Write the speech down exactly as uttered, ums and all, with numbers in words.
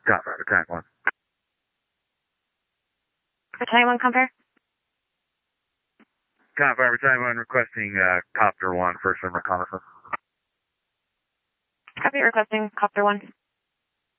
Copy, attack one. Battalion one, compare. Copy, Battalion one requesting uh, Copter one for some reconnaissance. Copy, requesting Copter one.